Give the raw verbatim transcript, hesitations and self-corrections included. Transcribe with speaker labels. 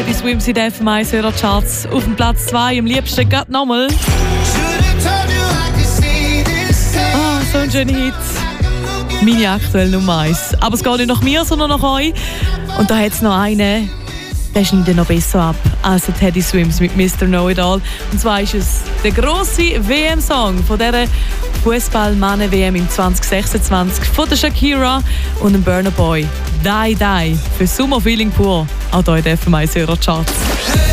Speaker 1: Teddy Swims in den F M eins Hörercharts. Auf dem Platz zwei, am liebsten gerade nochmal. Ah, so ein schöner Hit. Meine aktuelle Nummer eins. Aber es geht nicht nach mir, sondern nach euch. Und da hat es noch einen, der schneidet noch besser ab als der Teddy Swims mit Mister Know-It-All. Und zwar ist es der grosse W M-Song von dieser Fußball-Mannen-W M im zwanzig sechsundzwanzig von der Shakira und dem Burna Boy. Die Die für Summer Feeling pur. Auch hier in der F M eins Hörercharts.